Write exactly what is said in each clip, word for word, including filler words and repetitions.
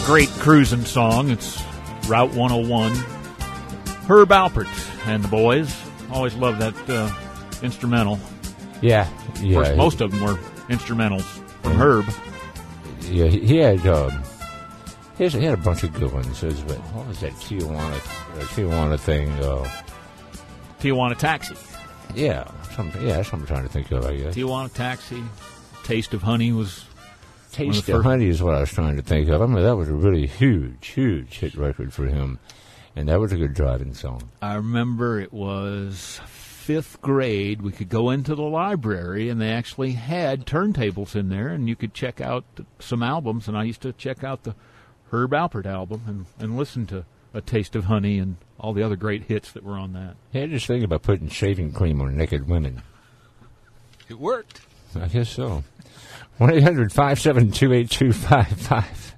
great cruising song. It's Route one oh one. Herb Alpert and the boys. Always love that uh, instrumental. Yeah, yeah. Of course, most of them were instrumentals from Herb. Yeah, he, he had um, he, has, he had a bunch of good ones. Was, what was that Tijuana uh, Tijuana thing? Uh, Tijuana Taxi. Yeah, some, yeah, that's what I'm trying to think of. I guess Tijuana Taxi. Taste of Honey was. Taste of Honey is what I was trying to think of. I mean, that was a really huge, huge hit record for him, and that was a good driving song. I remember it was fifth grade. We could go into the library, and they actually had turntables in there, and you could check out some albums, and I used to check out the Herb Alpert album and, and listen to A Taste of Honey and all the other great hits that were on that. Yeah, just think about putting shaving cream on naked women. It worked. I guess so. one eight hundred five seven two eight two five five.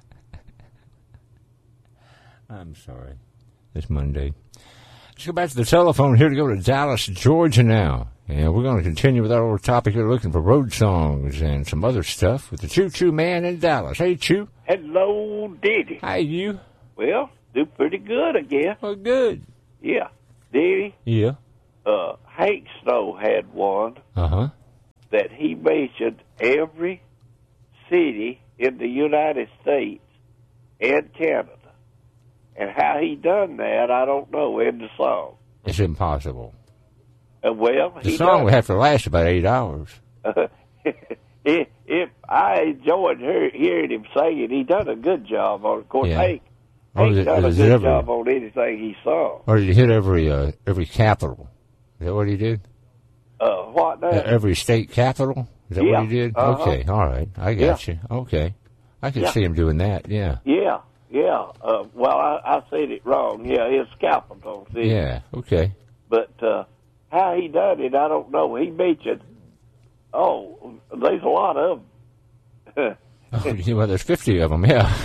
I'm sorry. It's Monday. Let's go back to the telephone here to go to Dallas, Georgia now. And we're going to continue with our little topic here, looking for road songs and some other stuff with the Choo Choo Man in Dallas. Hey, Choo. Hello, Diddy. Hi, you. Well, do pretty good, I guess. Oh, good. Yeah. Diddy? Yeah. Uh, Hank Snow had one. Uh-huh. That he mentioned every city in the United States and Canada. And how he done that, I don't know, in the song. It's impossible. Uh, well, the he song done. would have to last about eight hours. Uh, if, if I enjoyed her, hearing him sing it, he done a good job on it. Of course, Yeah. Hank, Oh, Hank is it- done a is it good ever- job on anything he sung. Or did he hit every uh, every capital? Is that what he did? Uh, what now? Uh, every state capital? Is that Yeah. what he did? Uh-huh. Okay, all right. I got you. Okay. I can Yeah. see him doing that, yeah. Yeah, yeah. Uh, well, I, I said it wrong. Yeah, it's capital. See? Yeah, okay. But uh, how he done it, I don't know. He mentioned, oh, there's a lot of them. Oh, yeah, well, there's fifty of them, yeah.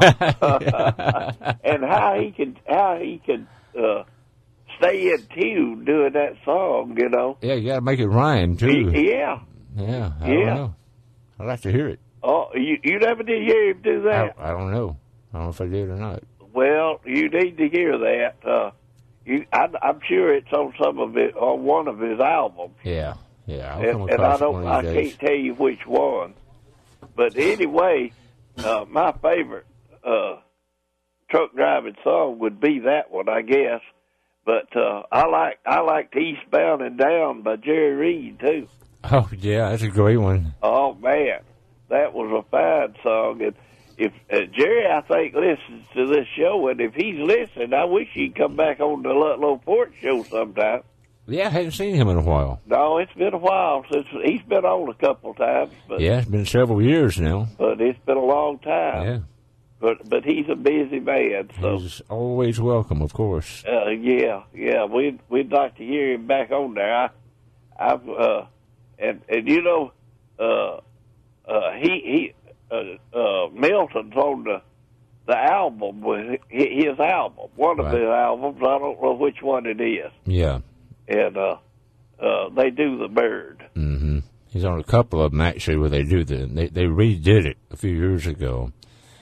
Yeah. And how he could, how he could uh, stay in tune doing that song, you know. Yeah, you got to make it rhyme, too. Yeah. Yeah, I Yeah. don't know. I'd like to hear it. Oh, you, you never did hear him do I, that? I don't know. I don't know if I did or not. Well, you need to hear that. Uh, you, I, I'm sure it's on some of it, on one of his albums. Yeah, yeah. I'll come And, and I across it one don't, I of these days. can't tell you which one. But anyway, uh, my favorite uh, truck driving song would be that one, I guess. But uh, I like I liked Eastbound and Down by Jerry Reed too. Oh, yeah, that's a great one. Oh man, that was a fine song. And if uh, Jerry, I think, listens to this show, and if he's listening, I wish he'd come back on the Ludlow Port show sometime. Yeah, I hadn't seen him in a while. No, it's been a while since he's been on a couple times. But, Yeah, it's been several years now. but it's been a long time. Yeah. But but he's a busy man, so He's always welcome, of course. uh, yeah, yeah, we'd we'd like to hear him back on there. I, I've uh, and and you know, uh, uh, he he uh, uh, Milton's on the the album with his album, one of Right. his albums. I don't know which one it is, Yeah. and uh, uh, they do the bird. Mm-hmm. He's on a couple of them, actually, where they do the... They, they redid it a few years ago.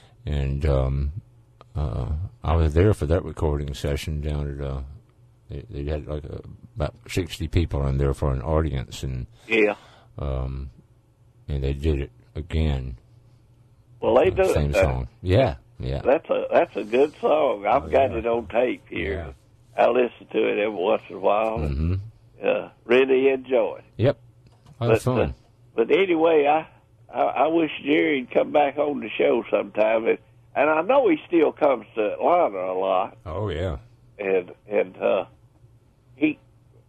And um, uh, I was there for that recording session down at... Uh, they, they had like a, about sixty people in there for an audience. And, Yeah. um, and they did it again. Well, they the do Same it. song. Yeah, yeah. That's a that's a good song. I've Oh, got yeah. it on tape here. I listen to it every once in a while. Mm-hmm. Uh, really enjoy it. Yep. A lot of But, fun. uh, but anyway, I, I I wish Jerry'd come back on the show sometime. And, and I know he still comes to Atlanta a lot. Oh, yeah. And and uh, he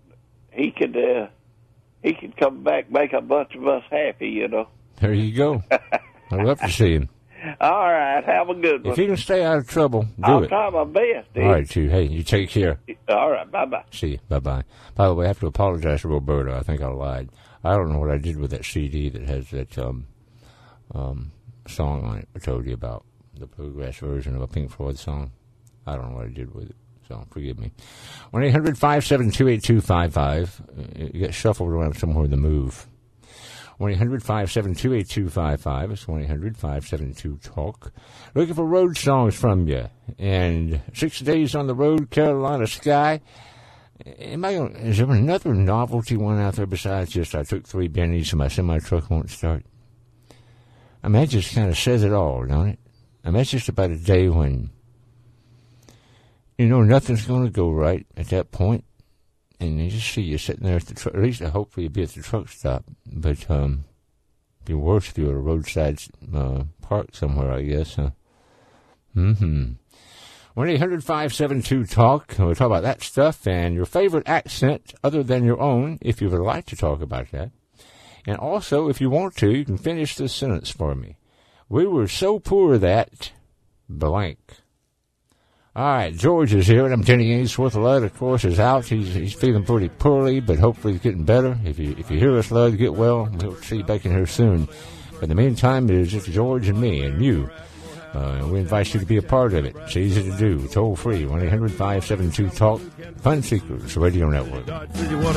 he could uh, he could come back, make a bunch of us happy, you know. There you go. I'd love to see him. All right, have a good one. If you can stay out of trouble, do I'll it. try my best, dude. All right, you. Hey, you take care. All right, bye-bye. See you. Bye-bye. By the way, I have to apologize to Roberta. I think I lied. I don't know what I did with that C D that has that um, um, song on it I told you about, the bluegrass version of a Pink Floyd song. I don't know what I did with it, so forgive me. one eight hundred five seven two eight two five five. You got shuffled around somewhere in the move. one eight hundred five seven two eight two five five. It's one eight hundred five seven two talk. Looking for road songs from you. And Six Days on the Road, Carolina Sky. Am I gonna, is there another novelty one out there besides just I took three bennies and my semi-truck won't start? I mean, that just kind of says it all, don't it? I mean, that's just about a day when, you know, nothing's going to go right at that point. And you just see you sitting there at the truck, at least hopefully you'll be at the truck stop. But, um, it'd be worse if you were at a roadside, uh, park somewhere, I guess, huh? Mm-hmm. one eight hundred five seven two talk. We'll talk about that stuff and your favorite accent other than your own, if you would like to talk about that. And also, if you want to, you can finish this sentence for me. We were so poor that blank. All right, George is here, and I'm Denny Ainsworth. Lud, of course, is out. He's he's feeling pretty poorly, but hopefully he's getting better. If you if you hear us, Lud, get well. We'll see you back in here soon. But in the meantime, it is just George and me and you. Uh, we invite you to be a part of it. It's easy to do. Toll free, one eight hundred five seven two talk. Fun Seekers Radio Network.